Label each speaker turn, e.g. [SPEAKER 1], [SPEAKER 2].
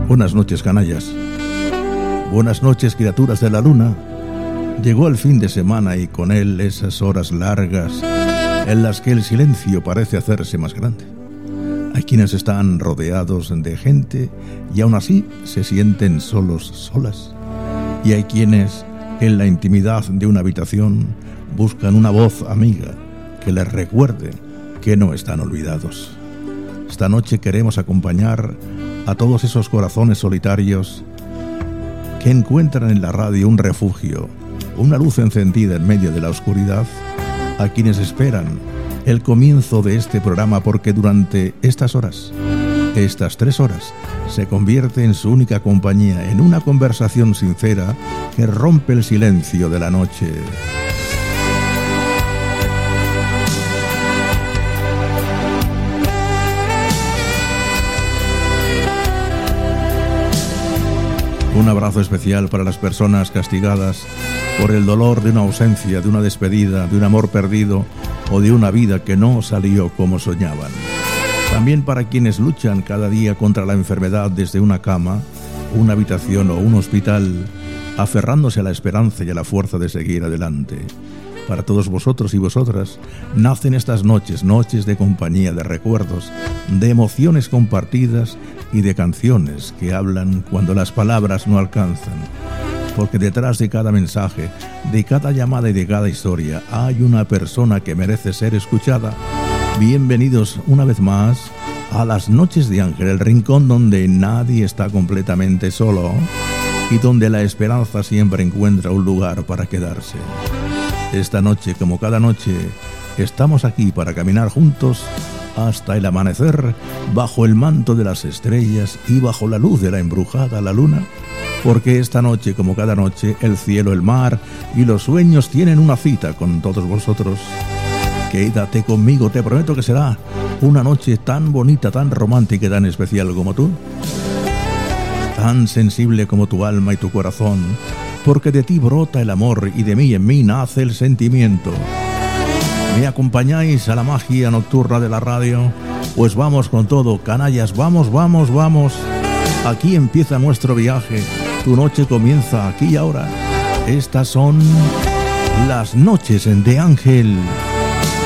[SPEAKER 1] Buenas noches, canallas. Buenas noches, criaturas de la luna. Llegó el fin de semana y con él esas horas largas en las que el silencio parece hacerse más grande. Hay quienes están rodeados de gente y aún así se sienten solas. Y hay quienes en la intimidad de una habitación buscan una voz amiga que les recuerde que no están olvidados. Esta noche queremos acompañar a todos esos corazones solitarios que encuentran en la radio un refugio, una luz encendida en medio de la oscuridad, a quienes esperan el comienzo de este programa porque durante estas horas, estas 3 horas, se convierte en su única compañía, en una conversación sincera que rompe el silencio de la noche. Un abrazo especial para las personas castigadas por el dolor de una ausencia, de una despedida, de un amor perdido o de una vida que no salió como soñaban. También para quienes luchan cada día contra la enfermedad desde una cama, una habitación o un hospital, aferrándose a la esperanza y a la fuerza de seguir adelante. Para todos vosotros y vosotras, nacen estas noches, noches de compañía, de recuerdos, de emociones compartidas y de canciones que hablan cuando las palabras no alcanzan. Porque detrás de cada mensaje, de cada llamada y de cada historia, hay una persona que merece ser escuchada. Bienvenidos una vez más a las Noches de Ángel, el rincón donde nadie está completamente solo y donde la esperanza siempre encuentra un lugar para quedarse. Esta noche, como cada noche, estamos aquí para caminar juntos hasta el amanecer, bajo el manto de las estrellas y bajo la luz de la embrujada la luna, porque esta noche, como cada noche, el cielo, el mar y los sueños tienen una cita con todos vosotros. Quédate conmigo, te prometo que será una noche tan bonita, tan romántica y tan especial como tú, tan sensible como tu alma y tu corazón, porque de ti brota el amor y de mí en mí nace el sentimiento. ¿Me acompañáis a la magia nocturna de la radio? Pues vamos con todo, canallas, vamos. Aquí empieza nuestro viaje, tu noche comienza aquí y ahora. Estas son las Noches de Ángel.